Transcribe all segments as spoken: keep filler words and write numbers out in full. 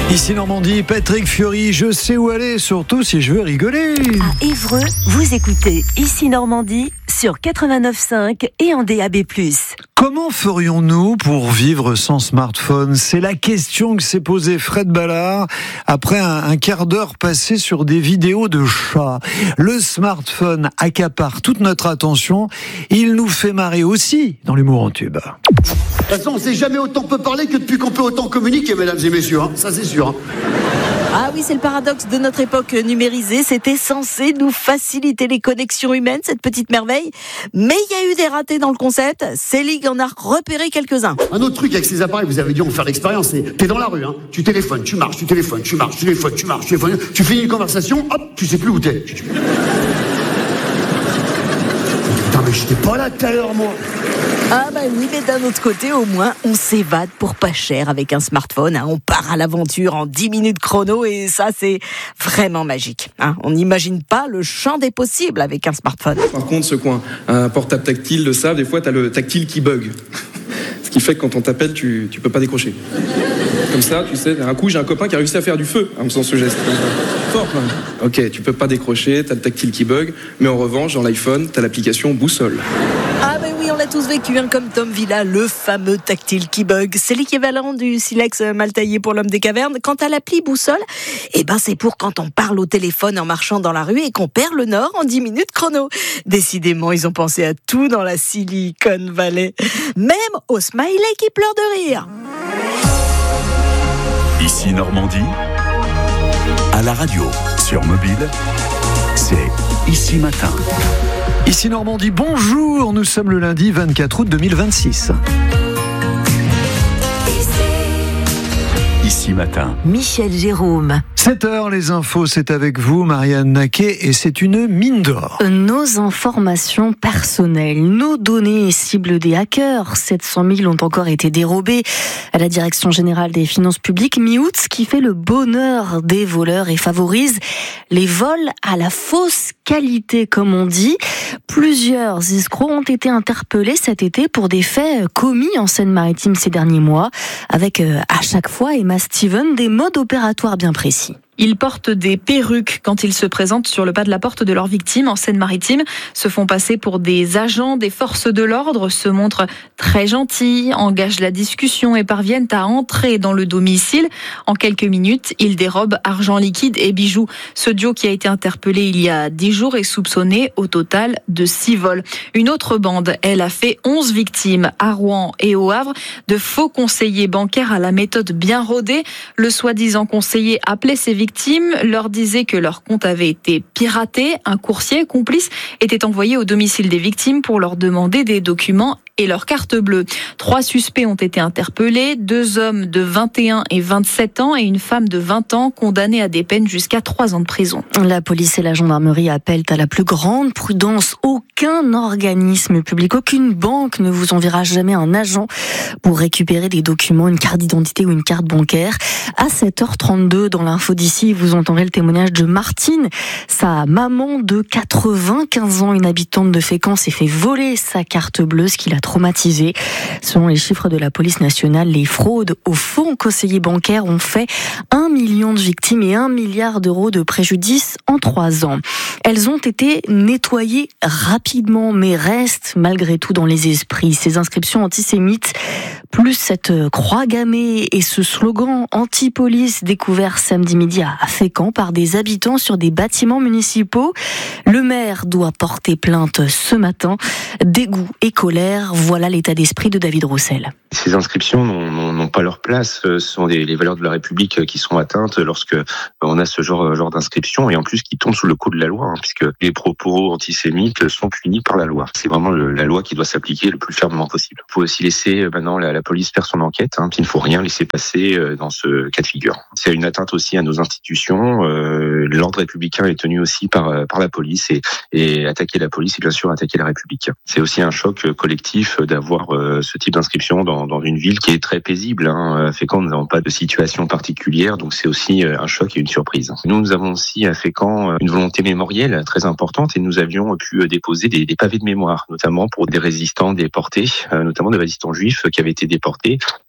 Ici Normandie, Patrick Fiori, je sais où aller, surtout si je veux rigoler. À Évreux, vous écoutez Ici Normandie sur quatre-vingt-neuf cinq et en D A B plus. Comment ferions-nous pour vivre sans smartphone ? C'est la question que s'est posée Fred Ballard après un, un quart d'heure passé sur des vidéos de chats. Le smartphone accapare toute notre attention. Il nous fait marrer aussi dans l'humour en tube. De toute façon, on ne sait jamais autant peut parler que depuis qu'on peut autant communiquer, mesdames et messieurs. Hein. Ça, c'est sûr. Hein. Ah oui, c'est le paradoxe de notre époque numérisée. C'était censé nous faciliter les connexions humaines, cette petite merveille. Mais il y a eu des ratés dans le concept. Célig en a repéré quelques-uns. Un autre truc avec ces appareils, vous avez dû en faire l'expérience, c'est t'es dans la rue, hein, tu téléphones, tu marches, tu téléphones, tu marches, tu téléphones, tu marches, tu téléphones, tu finis une conversation, hop, tu sais plus où t'es. Putain, mais j'étais pas là tout à l'heure, moi. Ah bah oui, mais d'un autre côté, au moins, on s'évade pour pas cher avec un smartphone. Hein. On part à l'aventure en dix minutes chrono et ça, c'est vraiment magique. Hein. On n'imagine pas le champ des possibles avec un smartphone. Par contre, ceux qui ont un portable tactile le savent, des fois, t'as le tactile qui bug. Ce qui fait que quand on t'appelle, tu, tu peux pas décrocher. Comme ça, tu sais, un coup, j'ai un copain qui a réussi à faire du feu en faisant ce geste. Fort, quand même. Ok, tu peux pas décrocher, t'as le tactile qui bug, mais en revanche, dans l'iPhone, t'as l'application boussole. Ah ben oui, on l'a tous vécu, hein, comme Tom Villa, le fameux tactile qui bug. C'est l'équivalent du silex mal taillé pour l'homme des cavernes. Quant à l'appli boussole, eh ben c'est pour quand on parle au téléphone en marchant dans la rue et qu'on perd le nord en dix minutes chrono. Décidément, ils ont pensé à tout dans la Silicon Valley. Même au smiley qui pleure de rire. Ici Normandie, à la radio, sur mobile, c'est Ici Matin. Ici Normandie, bonjour, nous sommes le lundi vingt-quatre août deux mille vingt-six. Ici Matin. Michel Jérôme. sept heures, les infos, c'est avec vous, Marianne Naquet, et c'est une mine d'or. Nos informations personnelles, nos données cibles des hackers, sept cent mille ont encore été dérobées à la Direction Générale des Finances Publiques, mi-août, ce qui fait le bonheur des voleurs et favorise les vols à la fausse qualité, comme on dit. Plusieurs escrocs ont été interpellés cet été pour des faits commis en Seine-Maritime ces derniers mois, avec euh, à chaque fois, Emma Steven, des modes opératoires bien précis. Ils portent des perruques quand ils se présentent sur le pas de la porte de leur victime en Seine-Maritime, se font passer pour des agents des forces de l'ordre, se montrent très gentils, engagent la discussion et parviennent à entrer dans le domicile. En quelques minutes, ils dérobent argent liquide et bijoux. Ce duo qui a été interpellé il y a dix jours est soupçonné au total de six vols. Une autre bande, elle, a fait onze victimes à Rouen et au Havre, de faux conseillers bancaires à la méthode bien rodée. Le soi-disant conseiller appelait ses victimes victimes, leur disait que leur compte avait été piraté. Un coursier complice était envoyé au domicile des victimes pour leur demander des documents et leur carte bleue. Trois suspects ont été interpellés, deux hommes de vingt et un et vingt-sept ans et une femme de vingt ans condamnés à des peines jusqu'à trois ans de prison. La police et la gendarmerie appellent à la plus grande prudence. Aucun organisme public, aucune banque ne vous enverra jamais un agent pour récupérer des documents, une carte d'identité ou une carte bancaire. À sept heures trente-deux, dans l'info d'ici, vous entendrez le témoignage de Martine. Sa maman de quatre-vingt-quinze ans, une habitante de Fécamp, s'est fait voler sa carte bleue, ce qui l'a traumatisée. Selon les chiffres de la police nationale, les fraudes aux faux conseillers bancaires ont fait un million de victimes et un milliard d'euros de préjudice en trois ans. Elles ont été nettoyées rapidement, mais restent malgré tout dans les esprits. Ces inscriptions antisémites, plus cette croix gammée et ce slogan anti-police découvert samedi midi à Fécamp par des habitants sur des bâtiments municipaux. Le maire doit porter plainte ce matin. Dégoût et colère, voilà l'état d'esprit de David Roussel. Ces inscriptions n'ont, n'ont, n'ont pas leur place. Ce sont des, les valeurs de la République qui sont atteintes lorsque on a ce genre, genre d'inscription et en plus qui tombent sous le coup de la loi, hein, puisque les propos antisémites sont punis par la loi. C'est vraiment le, la loi qui doit s'appliquer le plus fermement possible. Il faut aussi laisser maintenant la, la police faire son enquête. Hein, il ne faut rien laisser passer dans ce cas de figure. C'est une atteinte aussi à nos institutions. Euh, l'ordre républicain est tenu aussi par, par la police et, et attaquer la police, c'est bien sûr attaquer la République. C'est aussi un choc collectif d'avoir euh, ce type d'inscription dans, dans une ville qui est très paisible. Hein. À Fécamp, nous n'avons pas de situation particulière, donc c'est aussi un choc et une surprise. Nous, nous avons aussi à Fécamp une volonté mémorielle très importante et nous avions pu déposer des, des pavés de mémoire, notamment pour des résistants déportés, euh, notamment des résistants juifs qui avaient été déportés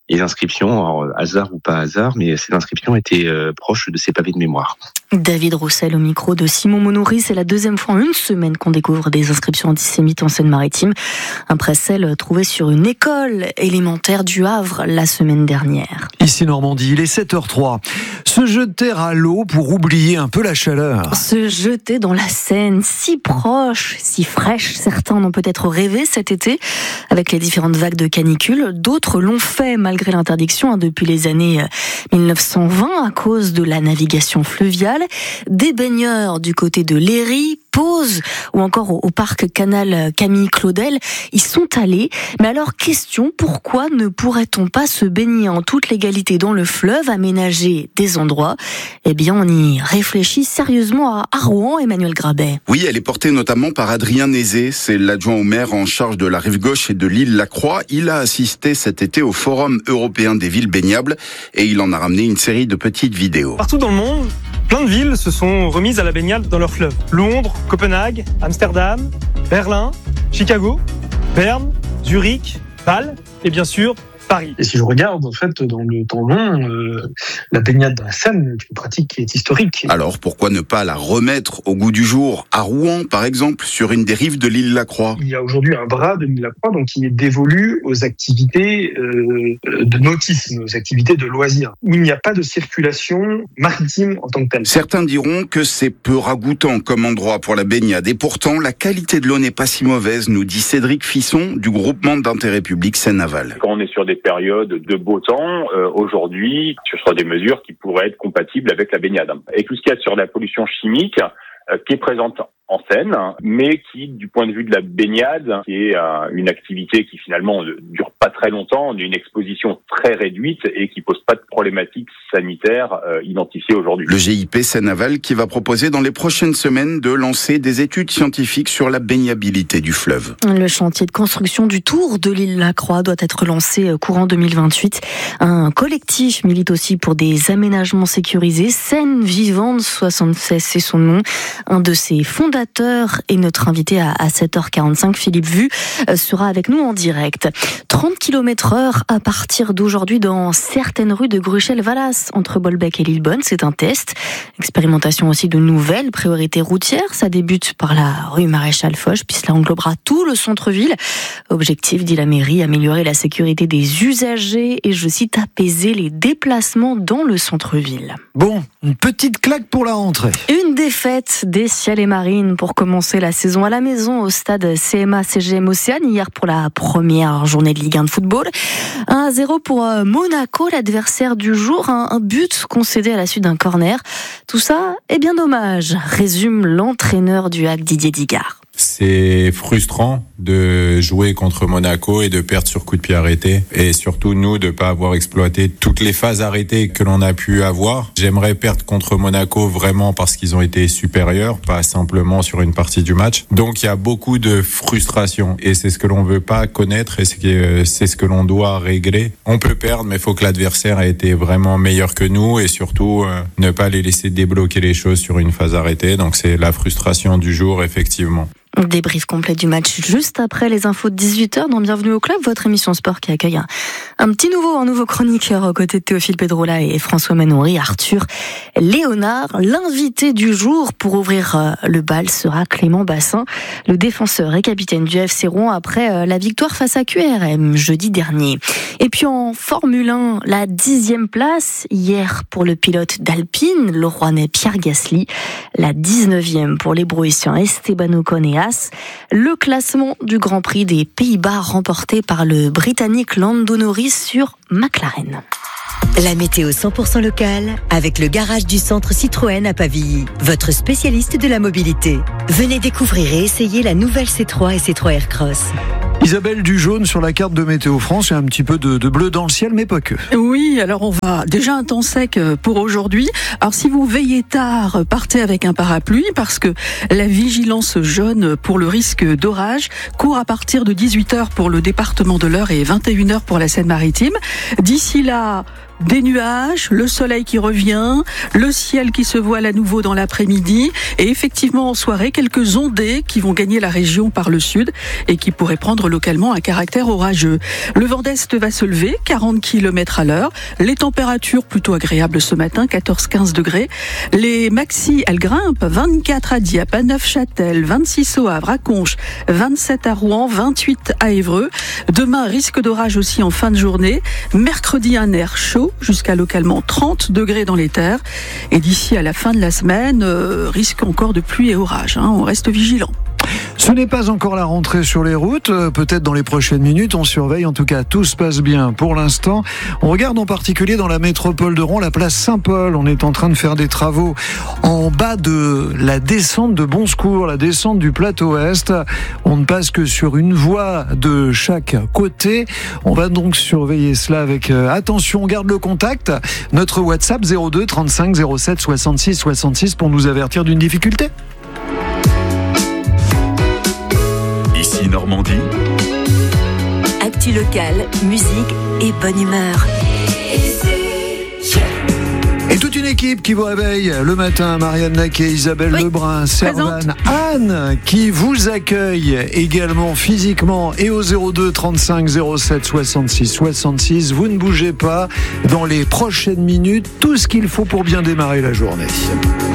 les inscriptions, alors, hasard ou pas hasard, mais ces inscriptions étaient euh, proches de ces pavés de mémoire. David Roussel au micro de Simon Monoury. C'est la deuxième fois en une semaine qu'on découvre des inscriptions antisémites en Seine-Maritime. Après celle trouvée sur une école élémentaire du Havre la semaine dernière. Ici Normandie, il est sept heures trois. Se jeter à l'eau pour oublier un peu la chaleur. Se jeter dans la Seine, si proche, si fraîche. Certains en ont peut-être rêvé cet été avec les différentes vagues de canicule. D'autres l'ont fait malgré l'interdiction hein, depuis les années dix-neuf cent vingt à cause de la navigation fluviale. Des baigneurs du côté de Léry, Pose ou encore au parc Canal Camille Claudel, ils sont allés. Mais alors question, pourquoi ne pourrait-on pas se baigner en toute légalité dans le fleuve, aménager des endroits? Eh bien, on y réfléchit sérieusement à Rouen, Emmanuel Grabet. Oui, elle est portée notamment par Adrien Nézé, c'est l'adjoint au maire en charge de la rive gauche et de l'île Lacroix. Il a assisté cet été au Forum européen des villes baignables et il en a ramené une série de petites vidéos. Partout dans le monde, plein de villes se sont remises à la baignade dans leurs fleuves. Londres, Copenhague, Amsterdam, Berlin, Chicago, Berne, Zurich, Bâle et bien sûr Paris. Et si je regarde, en fait, dans le temps long, euh, la baignade dans la Seine est une pratique qui est historique. Alors, pourquoi ne pas la remettre au goût du jour à Rouen, par exemple, sur une des rives de l'île Lacroix? Il y a aujourd'hui un bras de l'île Lacroix, donc qui est dévolu aux activités euh, de nautisme, aux activités de loisirs, où il n'y a pas de circulation maritime en tant que telle. Certains diront que c'est peu ragoûtant comme endroit pour la baignade, et pourtant, la qualité de l'eau n'est pas si mauvaise, nous dit Cédric Fisson, du groupement d'intérêt public Seine-Aval. Quand on est sur des période de beau temps, euh, aujourd'hui, ce sont des mesures qui pourraient être compatibles avec la baignade. Et tout ce qu'il y a sur la pollution chimique, euh, qui est présente en Seine, mais qui, du point de vue de la baignade, qui est euh, une activité qui finalement ne dure pas très longtemps, une exposition très réduite et qui pose pas de problématiques sanitaires euh, identifiées aujourd'hui. Le G I P Seine-Aval qui va proposer dans les prochaines semaines de lancer des études scientifiques sur la baignabilité du fleuve. Le chantier de construction du tour de l'île Lacroix doit être lancé courant deux mille vingt-huit. Un collectif milite aussi pour des aménagements sécurisés. Seine Vivante soixante-seize, c'est son nom. Un de ses fondateurs et notre invité à sept heures quarante-cinq, Philippe Vu, sera avec nous en direct. trente kilomètres heure à partir d'aujourd'hui dans certaines rues de Gruchel-Valas, entre Bolbec et Lillebonne. C'est un test. Expérimentation aussi de nouvelles priorités routières. Ça débute par la rue Maréchal Foch, puis cela englobera tout le centre-ville. Objectif, dit la mairie, améliorer la sécurité des usagers et, je cite, apaiser les déplacements dans le centre-ville. Bon, une petite claque pour la rentrée. Une défaite des Ciel et Marines pour commencer la saison à la maison au stade C M A C G M Océane hier pour la première journée de Ligue un de football. un à zéro pour Monaco, l'adversaire du jour, un but concédé à la suite d'un corner. Tout ça est bien dommage, résume l'entraîneur du H A C, Didier Digard. C'est frustrant de jouer contre Monaco et de perdre sur coup de pied arrêté. Et surtout, nous, de pas avoir exploité toutes les phases arrêtées que l'on a pu avoir. J'aimerais perdre contre Monaco vraiment parce qu'ils ont été supérieurs, pas simplement sur une partie du match. Donc, il y a beaucoup de frustration. Et c'est ce que l'on veut pas connaître et c'est ce que l'on doit régler. On peut perdre, mais il faut que l'adversaire ait été vraiment meilleur que nous et surtout, euh, ne pas les laisser débloquer les choses sur une phase arrêtée. Donc, c'est la frustration du jour, effectivement. Débrief complet du match juste après les infos de dix-huit heures dans Bienvenue au Club, votre émission sport qui accueille un, un petit nouveau, un nouveau chroniqueur aux côtés de Théophile Pedrola et François Manoury, Arthur Léonard. L'invité du jour pour ouvrir le bal sera Clément Bassin, le défenseur et capitaine du F C Rouen après la victoire face à Q R M jeudi dernier. Et puis en Formule un, la dixième place hier pour le pilote d'Alpine, le Rouennais Pierre Gasly, la dix-neuvième pour les Brouissiens Esteban Ocon et le classement du Grand Prix des Pays-Bas remporté par le Britannique Lando Norris sur McLaren. La météo cent pour cent locale avec le garage du centre Citroën à Pavilly, votre spécialiste de la mobilité. Venez découvrir et essayer la nouvelle C trois et C trois Aircross. Isabelle, du jaune sur la carte de Météo France et un petit peu de, de bleu dans le ciel, mais pas que. Oui, alors on va déjà un temps sec pour aujourd'hui. Alors si vous veillez tard, partez avec un parapluie parce que la vigilance jaune pour le risque d'orage court à partir de dix-huit heures pour le département de l'Eure et vingt et une heures pour la Seine-Maritime. D'ici là, des nuages, le soleil qui revient, le ciel qui se voile à nouveau dans l'après-midi et effectivement en soirée, quelques ondées qui vont gagner la région par le sud et qui pourraient prendre localement un caractère orageux. Le vent d'est va se lever, quarante kilomètres à l'heure. Les températures plutôt agréables ce matin, quatorze à quinze degrés. Les maxi, elles grimpent, vingt-quatre à Dieppe, à Neufchâtel, vingt-six au Havre, à Conches, vingt-sept à Rouen, vingt-huit à Évreux. Demain, risque d'orage aussi en fin de journée. Mercredi, un air chaud, jusqu'à localement trente degrés dans les terres. Et d'ici à la fin de la semaine, euh, risque encore de pluie et orage. Hein, on reste vigilant. Ce n'est pas encore la rentrée sur les routes, peut-être dans les prochaines minutes, on surveille, en tout cas tout se passe bien pour l'instant. On regarde en particulier dans la métropole de Rouen, la place Saint-Paul, on est en train de faire des travaux en bas de la descente de Bon Secours, la descente du plateau Est. On ne passe que sur une voie de chaque côté, on va donc surveiller cela avec attention, on garde le contact, notre WhatsApp zéro deux trente-cinq zéro sept soixante-six soixante-six pour nous avertir d'une difficulté. Ici Normandie. Actu locale, musique et bonne humeur. Et toute une équipe qui vous réveille le matin, Marianne Naquet, Isabelle oui, Lebrun, Servane, Anne, qui vous accueille également physiquement et au zéro deux trente-cinq zéro sept soixante-six soixante-six. Vous ne bougez pas, dans les prochaines minutes, tout ce qu'il faut pour bien démarrer la journée.